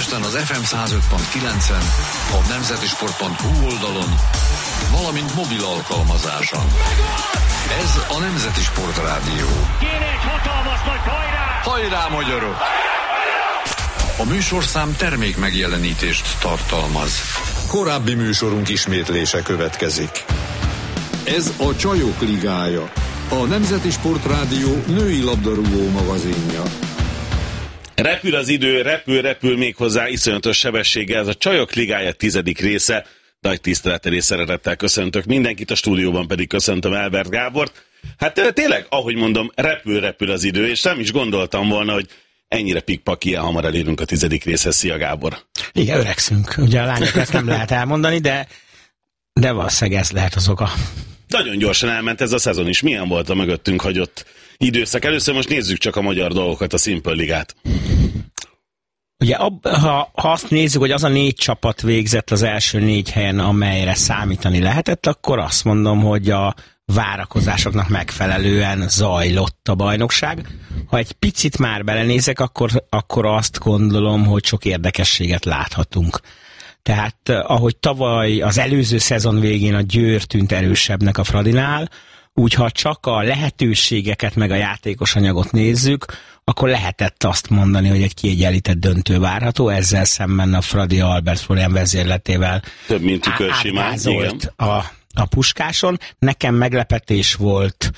Budapesten az FM 105.9-en, a nemzetisport.hu oldalon, valamint mobil alkalmazáson. Ez a Nemzeti Sport Rádió. Kéne egy hatalmas nagy hajrá! Hajrá, magyarok! A műsorszám termék megjelenítést tartalmaz. Korábbi műsorunk ismétlése következik. Ez a Csajok Ligája, a Nemzeti Sport Rádió női labdarúgó magazinja. Repül az idő, repül méghozzá iszonyatos sebességgel. Ez a Csajok Ligája 10. része. Nagy tisztelettel és szeretettel köszöntök mindenkit, a stúdióban pedig köszöntöm Elbert Gábort. Hát tényleg, ahogy mondom, repül az idő, és nem is gondoltam volna, hogy ennyire pikpak, ilyen hamar elérünk a 10. részhez. Szia, Gábor! Igen, öregszünk. Ugye a lányok ezt nem lehet elmondani, de valószínűleg ez lehet az oka. Nagyon gyorsan elment ez a szezon is. Milyen volt a mögöttünk hagyott időszak? Először most nézzük csak a magyar dolgokat, a Simple Ligát. Ugye, ha azt nézzük, hogy az a 4 csapat végzett az első 4 helyen, amelyre számítani lehetett, akkor azt mondom, hogy a várakozásoknak megfelelően zajlott a bajnokság. Ha egy picit már belenézek, akkor azt gondolom, hogy sok érdekességet láthatunk. Tehát ahogy tavaly az előző szezon végén a Győr tűnt erősebbnek a Fradinál, úgy ha csak a lehetőségeket meg a játékos anyagot nézzük, akkor lehetett azt mondani, hogy egy kiegyenlített döntő várható, ezzel szemben a Fradi Albert Florian vezérletével több mint tükörsimán, igen. A Puskáson. Nekem meglepetés volt